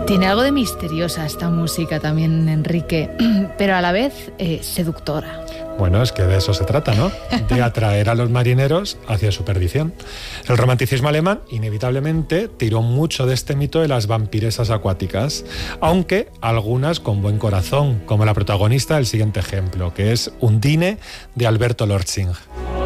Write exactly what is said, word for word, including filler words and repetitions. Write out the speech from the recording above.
Tiene algo de misteriosa esta música también, Enrique, pero a la vez eh, seductora. Bueno, es que de eso se trata, ¿no? De atraer a los marineros hacia su perdición. El romanticismo alemán, inevitablemente, tiró mucho de este mito de las vampiresas acuáticas, aunque algunas con buen corazón, como la protagonista del siguiente ejemplo, que es Undine, de Alberto Lortzing.